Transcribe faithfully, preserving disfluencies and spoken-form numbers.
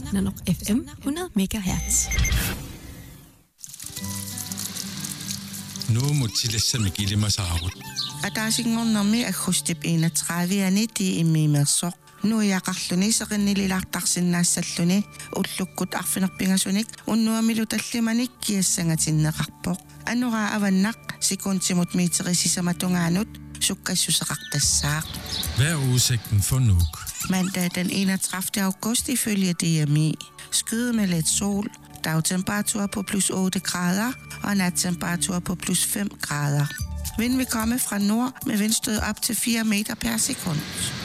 Nanook F M hundrede megahertz. Nu mutilessa mikilimasaarut. Ataasinngornermi agustip enogtredive immiimersoq nu yaqarluni seqinnililaartarsinnaassalluni ullukkut arfinerpingasunik unnuamilu tallimanik kiassangatinneqarpoq anura avannaq sekuntimut miiterisisamatugaanut sukkassuseqartassaaq. Hvad er udsigten for Nuuk? Mandag den enogtredivte august ifølge D M I. Skyde med lidt sol, dagtemperatur på plus otte grader og nattemperatur på plus fem grader. Vind vil komme fra nord med vindstød op til fire meter per sekund.